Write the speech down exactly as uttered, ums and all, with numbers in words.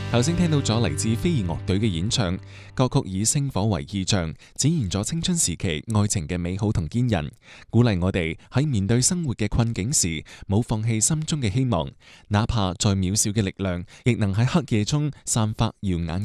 頭先聽到咗嚟自飛兒樂隊嘅演唱，歌曲以星火為意象，展現咗青春時期愛情嘅美好同堅韌，鼓勵我哋喺面對生活嘅困境時，冇放棄心中嘅希望，哪怕再渺小嘅力量，亦能喺黑夜中散發耀眼嘅